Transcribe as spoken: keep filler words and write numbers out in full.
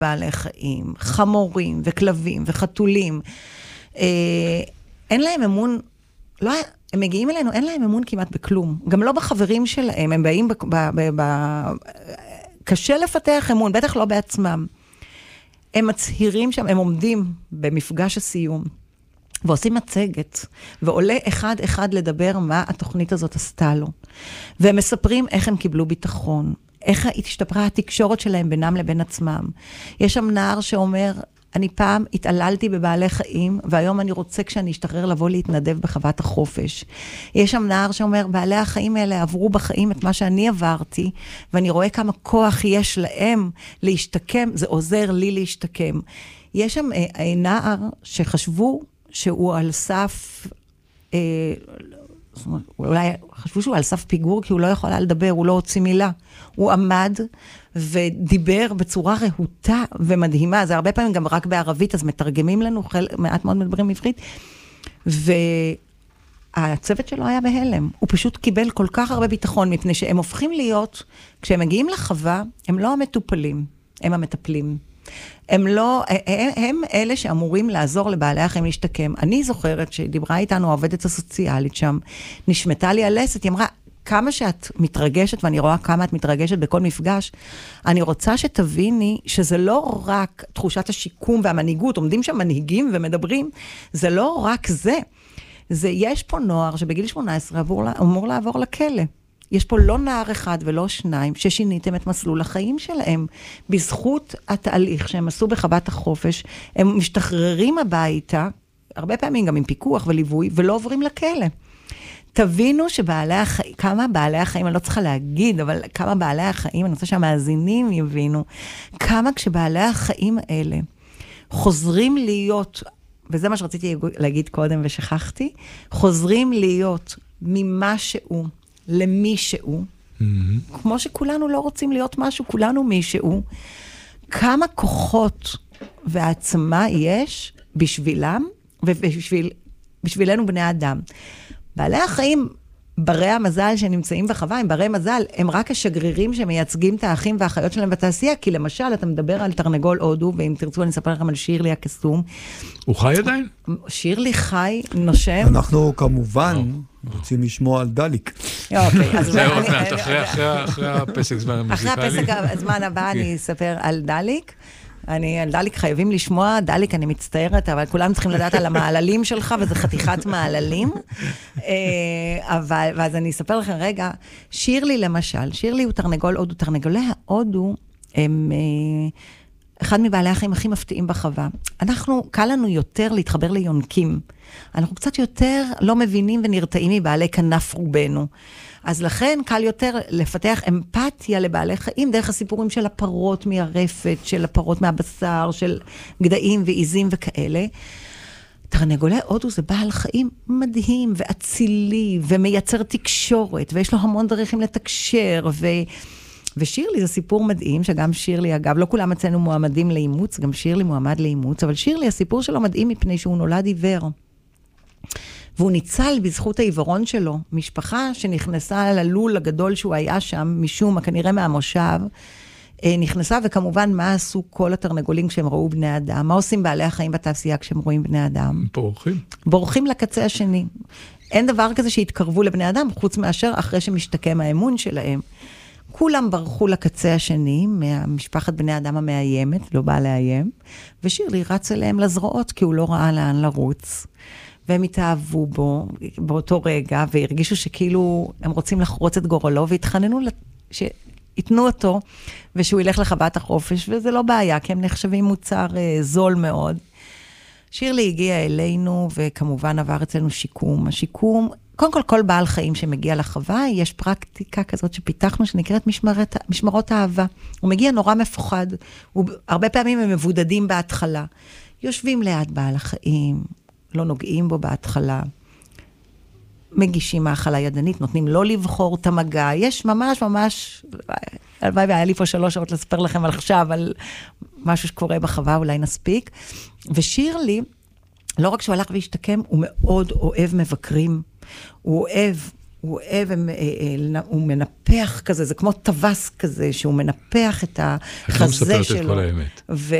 בעלי חיים, חמורים וכלבים וחתולים, אה, אין להם אמון, לא, הם מגיעים אלינו, אין להם אמון כמעט בכלום. גם לא בחברים שלהם, הם באים, ב, ב, ב, ב, קשה לפתח אמון, בטח לא בעצמם. הם מצהירים שם, הם עומדים במפגש הסיום, ועושים מצגת, ועולה אחד אחד לדבר מה התוכנית הזאת עשתה לו. והם מספרים איך הם קיבלו ביטחון, איך השתפרה התקשורת שלהם בינם לבין עצמם. יש שם נער שאומר, אני פעם התעללתי בבעלי חיים, והיום אני רוצה כשאני אשתחרר לבוא להתנדב בחוות החופש. יש שם נער שאומר, בעלי החיים האלה עברו בחיים את מה שאני עברתי, ואני רואה כמה כוח יש להם להשתקם, זה עוזר לי להשתקם. יש שם אה, נער שחשבו שהוא על סף, אה, זאת אומרת, אולי חשבו שהוא על סף פיגור, כי הוא לא יכול לדבר, הוא לא הוציא מילה. הוא עמד ודיבר בצורה רהוטה ומדהימה, זה הרבה פעמים גם רק בערבית, אז מתרגמים לנו, מעט מאוד מדברים עברית, והצוות שלו היה בהלם. הוא פשוט קיבל כל כך הרבה ביטחון, מפני שהם הופכים להיות, כשהם מגיעים לחווה, הם לא המטופלים, הם המטפלים. הם לא, הם, הם אלה שאמורים לעזור לבעלי החיים להשתקם. אני זוכרת שדיברה איתנו העובדת הסוציאלית שם, נשמתה לי הלסת, היא אמרה, כמה שאת מתרגשת, ואני רואה כמה את מתרגשת בכל מפגש, אני רוצה שתביני שזה לא רק תחושת השיקום והמנהיגות, עומדים שם מנהיגים ומדברים, זה לא רק זה. זה יש פה נוער שבגיל שמונה עשרה אמור לעבור לכלא. יש פה לא נער אחד ולא שניים ששיניתם את מסלול החיים שלהם. בזכות התהליך שהם עשו בחוות החופש, הם משתחררים הביתה, הרבה פעמים גם עם פיקוח וליווי, ולא עוברים לכלא. תבינו שבעלי החיים, כמה בעלי החיים, אני לא צריכה להגיד, אבל כמה בעלי החיים, אני רוצה שהמאזינים יבינו, כמה כשבעלי החיים האלה חוזרים להיות, וזה מה שרציתי להגיד קודם ושכחתי, חוזרים להיות ממה שהוא, למי שהוא, mm-hmm. כמו שכולנו לא רוצים להיות משהו, כולנו מישהו, כמה כוחות והעצמה יש בשבילם, ובשביל, בשבילנו בני אדם. בעלי החיים, ברי המזל שנמצאים בחווה, הם ברי מזל, הם רק השגרירים שמייצגים את האחים והאחיות שלהם בתעשייה, כי למשל, אתה מדבר על תרנגול הודו, ואם תרצו אני אספר לכם על שירלי הקסום. הוא חי עדיין? שירלי חי, נושם. אנחנו כמובן רוצים לשמוע על דליק. אוקיי, אז זה עוד מעט, אחרי הפסק זמן המוזיקלי. אחרי הפסק הזמן הבא אני אספר על דליק. אני, על דליק חייבים לשמוע, דליק אני מצטערת, אבל כולם צריכים לדעת על המעללים שלך, וזה חתיכת מעללים. אבל, ואז אני אספר לכם רגע, שירלי למשל, שירלי הוא תרנגול הודו, תרנגולי ההודו הם אחד מבעלי החיים הכי מפתיעים בחווה. אנחנו, קל לנו יותר להתחבר ליונקים. אנחנו קצת יותר לא מבינים ונרתעים מבעלי כנף רובנו. אז לכן קל יותר לפתח אמפתיה לבעלי חיים דרך הסיפורים של הפרות מהרפת, של הפרות מהבשר, של גדיים ועיזים וכאלה. תרנגולי הודו זה בעל חיים מדהים ואצילי ומייצר תקשורת, ויש לו המון דרכים לתקשר, ו... ושירלי זה סיפור מדהים, שגם שירלי, אגב, לא כולם אצלנו מועמדים לאימוץ, גם שירלי מועמד לאימוץ, אבל שירלי, הסיפור שלו מדהים מפני שהוא נולד עיוור. והוא ניצל בזכות העיוורון שלו, משפחה שנכנסה ללול הגדול שהוא היה שם, משום, כנראה מהמושב, נכנסה, וכמובן מה עשו כל התרנגולים כשהם ראו בני אדם, מה עושים בעלי החיים בתעשייה כשהם רואים בני אדם? בורחים. בורחים לקצה השני. אין דבר כזה שהתקרבו לבני אדם, חוץ מאשר אחרי שמשתקם האמון שלהם. כולם ברחו לקצה השני, מהמשפחת בני אדם המאיימת, לא בא לאיים, ושירלי רץ אליהם לזרועות, כי הוא לא ראה לאן לרוץ. והם התאהבו בו באותו רגע, והרגישו שכאילו הם רוצים לחרוץ את גורלו, והתחננו שיתנו אותו, ושהוא ילך לחוות החופש, וזה לא בעיה, כי הם נחשבים מוצר זול מאוד. שירלי הגיע אלינו, וכמובן עבר אצלנו שיקום. השיקום, קודם כל, כל בעל חיים שמגיע לחווה, יש פרקטיקה כזאת שפיתחנו, שנקראת משמרת, משמרות אהבה. הוא מגיע נורא מפוחד, הוא, הרבה פעמים הם מבודדים בהתחלה. יושבים ליד בעל החיים, לא נוגעים בו בהתחלה, מגישים מאכלה ידנית, נותנים לא לבחור את המגע, יש ממש ממש, הלוואי והיה לי פה שלוש שעות לספר לכם על עכשיו, על משהו שקורה בחווה, אולי נספיק, ושירלי, לא רק שהוא הלך והשתקם, הוא מאוד אוהב מבקרים, הוא אוהב הוא אוהב, הוא מנפח כזה, זה כמו טווס כזה, שהוא מנפח את החזה שלו. את לא מספרת את כל האמת.